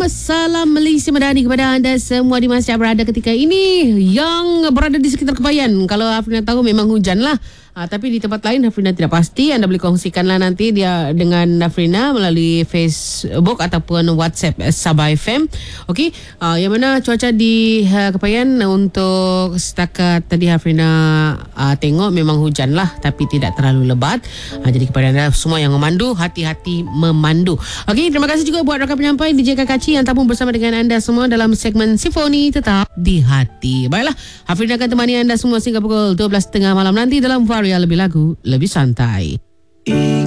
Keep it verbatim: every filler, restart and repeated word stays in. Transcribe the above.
salam Malaysia Madani kepada anda semua di mana berada ketika ini yang berada di sekitar Kebayan. Kalau Afrina tahu memang hujan lah. Ha, tapi di tempat lain Afrina tidak pasti. Anda boleh kongsikanlah nanti dia dengan Afrina melalui Facebook ataupun WhatsApp Sabah F M. Okey, ha, yang mana cuaca di uh, Kebayan untuk setakat tadi Afrina uh, tengok memang hujan lah, tapi tidak terlalu lebat. Ha, jadi kepada anda semua yang memandu, hati-hati memandu. Okey, terima kasih juga buat rakan penyampai D J Kakaci yang tabung bersama dengan anda semua dalam segmen Simfoni Tetap di Hati. Baiklah, Afrina akan temani anda semua sehingga pukul dua belas tiga puluh malam nanti dalam Varia Lebih Lagu Lebih Santai.